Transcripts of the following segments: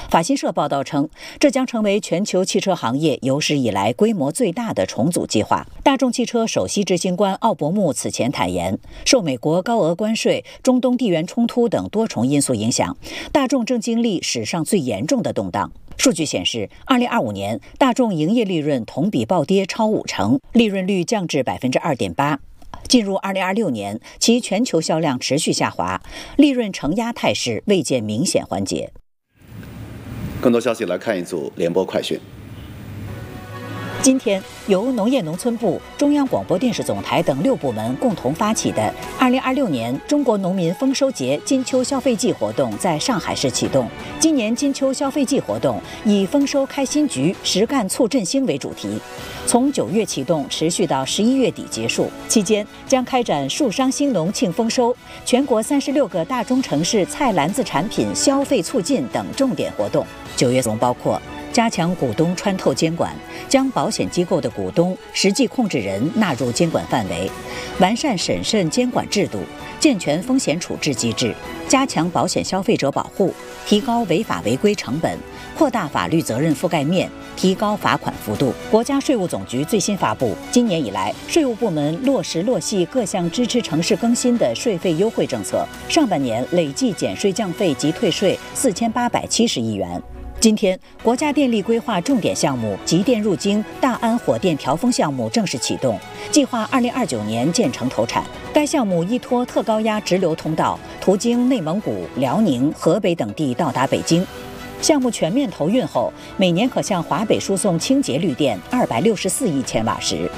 法新社报道称，这将成为全球汽车行业有史以来规模最大的重组计划。大众汽车首席执行官奥伯穆此前坦言，受美国高额关税、中东地缘冲突等多重因素影响，大众正经历史上最严重的动荡。数据显示，2025年大众营业利润同比暴跌超50%，利润率降至2.8%。进入2026年，其全球销量持续下滑，利润承压态势未见明显缓解。 更多消息来看一组联播快讯。 今天，由农业农村部、中央广播电视总台等6部门共同发起的2026年中国农民丰收节金秋消费季活动在上海市启动。今年金秋消费季活动以“丰收开新局，实干促振兴”为主题，从9月启动，持续到11月底结束。期间将开展树商兴农庆丰收、全国36个大中城市菜篮子产品消费促进等重点活动。9月内容包括加强股东穿透监管，将保险机构的股东、实际控制人纳入监管范围，完善审慎监管制度，健全风险处置机制，加强保险消费者保护，提高违法违规成本，扩大法律责任覆盖面，提高罚款幅度。国家税务总局最新发布，今年以来，税务部门落实落细各项支持城市更新的税费优惠政策，上半年累计减税降费及退税4870亿元。今天，国家电力规划重点项目集电入京大安火电调峰项目正式启动，计划2029年建成投产。该项目依托特高压直流通道，途经内蒙古、辽宁、河北等地到达北京。项目全面投运后，每年可向华北输送清洁绿电264亿千瓦时。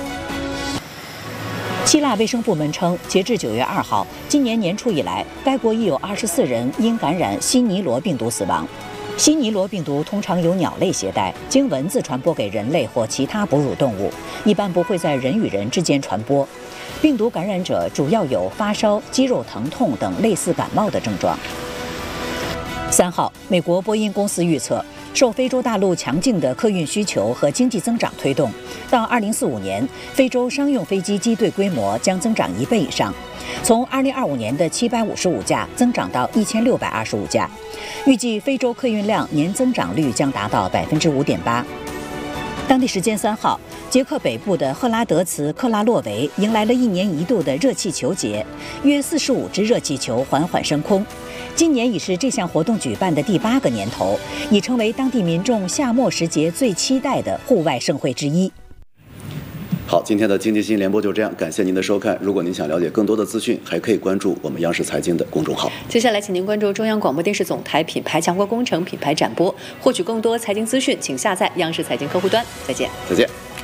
希腊卫生部门称，截至9月2号，今年年初以来，该国已有24人因感染西尼罗病毒死亡。西尼罗病毒通常由鸟类携带，经蚊子传播给人类或其他哺乳动物，一般不会在人与人之间传播。病毒感染者主要有发烧、肌肉疼痛等类似感冒的症状。3号，美国波音公司预测，受非洲大陆强劲的客运需求和经济增长推动，到2045年，非洲商用飞机机队规模将增长1倍以上，从2025年的755架增长到1625架。预计非洲客运量年增长率将达到5.8%。当地时间3号，捷克北部的赫拉德茨克拉洛维迎来了1年1度的热气球节，约45只热气球缓缓升空。今年已是这项活动举办的第8个年头，已成为当地民众夏末时节最期待的户外盛会之一。 好，今天的经济新联播就这样，感谢您的收看。如果您想了解更多的资讯，还可以关注我们央视财经的公众号。 接下来，请您关注中央广播电视总台品牌强国工程品牌展播，获取更多财经资讯，请下载央视财经客户端。再见。 再见。